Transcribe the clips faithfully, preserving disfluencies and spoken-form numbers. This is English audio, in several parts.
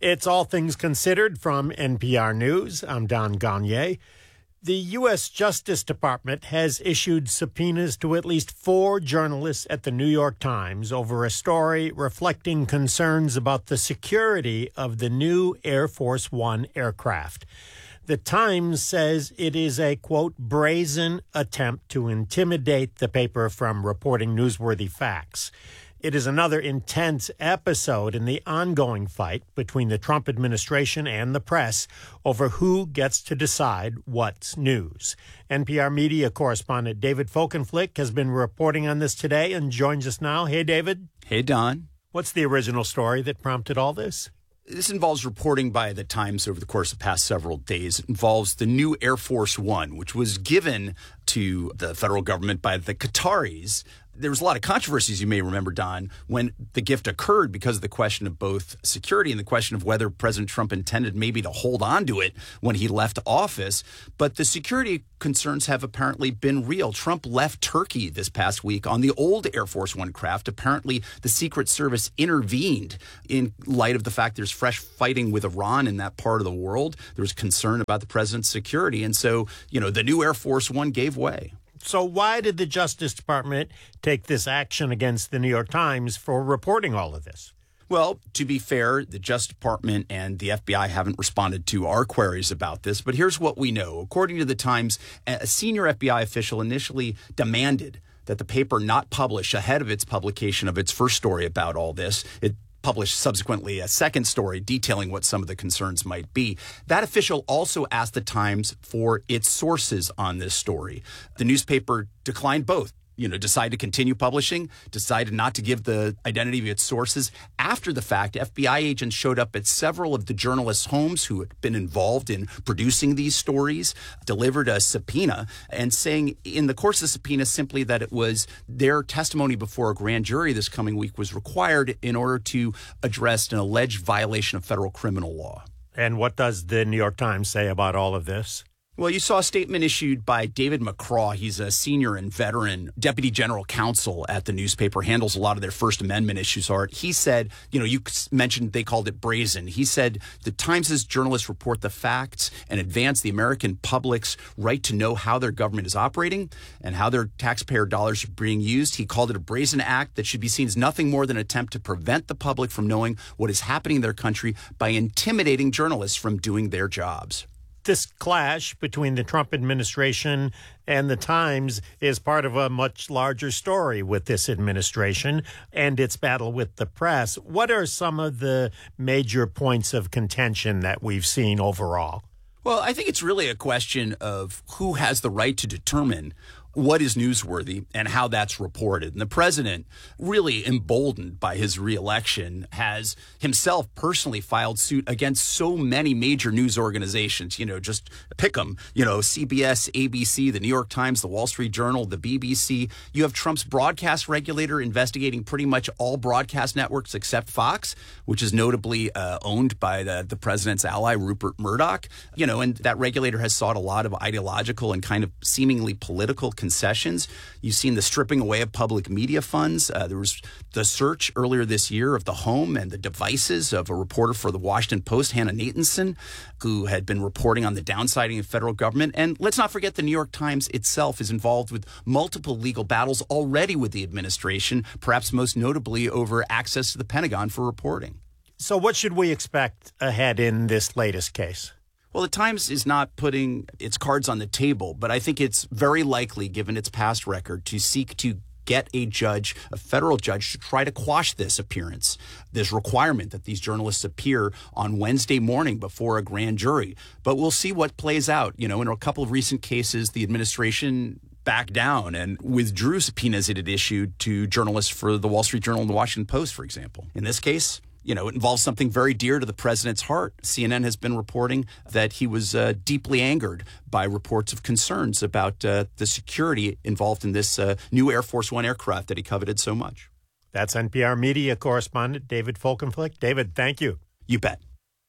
It's All Things Considered from N P R News. I'm Don Gagné. The U S Justice Department has issued subpoenas to at least four journalists at the New York Times over a story reflecting concerns about the security of the new Air Force One aircraft. The Times says it is a, quote, brazen attempt to intimidate the paper from reporting newsworthy facts. It is another intense episode in the ongoing fight between the Trump administration and the press over who gets to decide what's news. N P R media correspondent David Folkenflik has been reporting on this today and joins us now. Hey, David. Hey, Don. What's the original story that prompted all this? This involves reporting by the Times over the course of the past several days. It involves the new Air Force One, which was given to the federal government by the Qataris. There was a lot of controversies, you may remember, Don, when the gift occurred because of the question of both security and the question of whether President Trump intended maybe to hold on to it when he left office. But the security concerns have apparently been real. Trump left Turkey this past week on the old Air Force One craft. Apparently, the Secret Service intervened in light of the fact there's fresh fighting with Iran in that part of the world. There was concern about the president's security. And so, you know, the new Air Force One gave way. So why did the Justice Department take this action against the New York Times for reporting all of this? Well, to be fair, the Justice Department and the F B I haven't responded to our queries about this, but here's what we know. According to the Times, a senior F B I official initially demanded that the paper not publish ahead of its publication of its first story about all this. It published subsequently a second story detailing what some of the concerns might be. That official also asked the Times for its sources on this story. The newspaper declined both. You know, decided to continue publishing, decided not to give the identity of its sources. After the fact, F B I agents showed up at several of the journalists' homes who had been involved in producing these stories, delivered a subpoena, and saying in the course of the subpoena simply that it was their testimony before a grand jury this coming week was required in order to address an alleged violation of federal criminal law. And what does the New York Times say about all of this? Well, you saw a statement issued by David McCraw. He's a senior and veteran deputy general counsel at the newspaper, handles a lot of their First Amendment issues. Art. He said, you know, you mentioned they called it brazen. He said the Times' journalists report the facts and advance the American public's right to know how their government is operating and how their taxpayer dollars are being used. He called it a brazen act that should be seen as nothing more than an attempt to prevent the public from knowing what is happening in their country by intimidating journalists from doing their jobs. This clash between the Trump administration and the Times is part of a much larger story with this administration and its battle with the press. What are some of the major points of contention that we've seen overall? Well, I think it's really a question of who has the right to determine what is newsworthy and how that's reported. And the president, really emboldened by his reelection, has himself personally filed suit against so many major news organizations. You know, just pick them. You know, C B S, A B C, the New York Times, the Wall Street Journal, the B B C. You have Trump's broadcast regulator investigating pretty much all broadcast networks except Fox, which is notably uh, owned by the, the president's ally, Rupert Murdoch. You know, and that regulator has sought a lot of ideological and kind of seemingly political concessions. You've seen the stripping away of public media funds. Uh, there was the search earlier this year of the home and the devices of a reporter for the Washington Post, Hannah Nathanson, who had been reporting on the downsizing of federal government. And let's not forget the New York Times itself is involved with multiple legal battles already with the administration, perhaps most notably over access to the Pentagon for reporting. So what should we expect ahead in this latest case? Well, the Times is not putting its cards on the table, but I think it's very likely, given its past record, to seek to get a judge, a federal judge, to try to quash this appearance, this requirement that these journalists appear on Wednesday morning before a grand jury. But we'll see what plays out. You know, in a couple of recent cases, the administration backed down and withdrew subpoenas it had issued to journalists for the Wall Street Journal and the Washington Post, for example. In this case, you know, it involves something very dear to the president's heart. C N N has been reporting that he was uh, deeply angered by reports of concerns about uh, the security involved in this uh, new Air Force One aircraft that he coveted so much. That's N P R media correspondent David Folkenflik. David, thank you. You bet.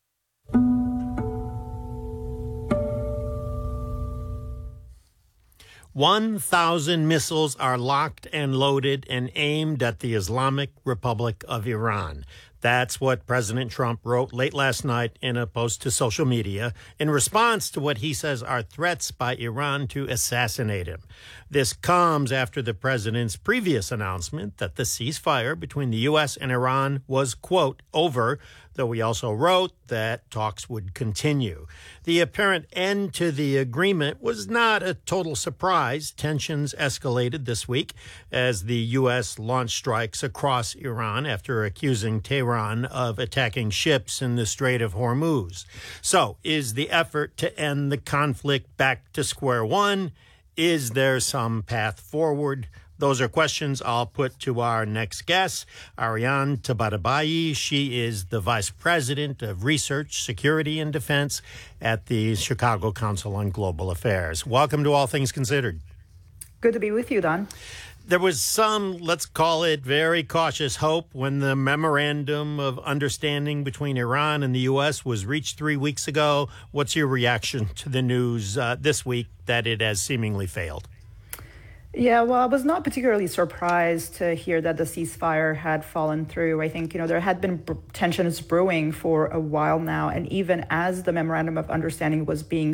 one thousand missiles are locked and loaded and aimed at the Islamic Republic of Iran. That's what President Trump wrote late last night in a post to social media in response to what he says are threats by Iran to assassinate him. This comes after the president's previous announcement that the ceasefire between the U S and Iran was, quote, over, though he also wrote that talks would continue. The apparent end to the agreement was not a total surprise. Tensions escalated this week as the U S launched strikes across Iran after accusing Tehran of attacking ships in the Strait of Hormuz. So, is the effort to end the conflict back to square one? Is there some path forward? Those are questions I'll put to our next guest, Ariane Tabatabai. She is the Vice President of Research, Security, and Defense at the Chicago Council on Global Affairs. Welcome to All Things Considered. Good to be with you, Don. There was some, let's call it, very cautious hope when the memorandum of understanding between Iran and the U S was reached three weeks ago. What's your reaction to the news uh, this week that it has seemingly failed? Yeah, well, I was not particularly surprised to hear that the ceasefire had fallen through. I think, you know, there had been b- tensions brewing for a while now. And even as the memorandum of understanding was being